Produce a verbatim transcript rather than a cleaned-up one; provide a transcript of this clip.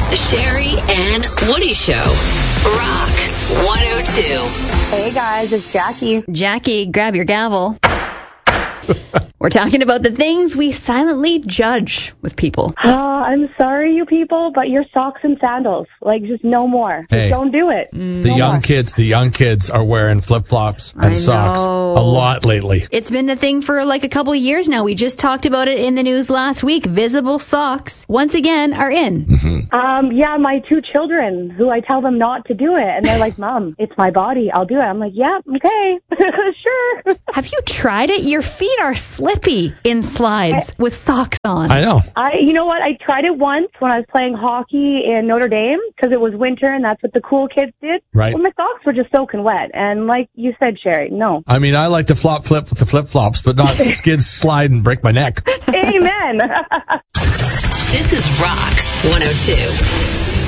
The Sherry and Woody Show. Rock one oh two. Hey guys, it's Jackie. Jackie, grab your gavel. We're talking about the things we silently judge with people. Uh, I'm sorry, you people, but your socks and sandals, like, just no more. Hey, just don't do it. The no young more. kids, the young kids are wearing flip-flops and I socks know. a lot lately. It's been the thing for like a couple of years now. We just talked about it in the news last week. Visible socks, once again, are in. Mm-hmm. Um, yeah, my two children, who I tell them not to do it, and they're like, Mom, it's my body, I'll do it. I'm like, yeah, okay, sure. Have you tried it? Your feet are slippy in slides with socks on. I know. I, you know what? I tried it once when I was playing hockey in Notre Dame because it was winter and that's what the cool kids did. Right. Well, my socks were just soaking wet, and like you said, Sherry, no. I mean, I like to flop flip with the flip-flops, but not skid slide and break my neck. Amen. This is Rock one oh two.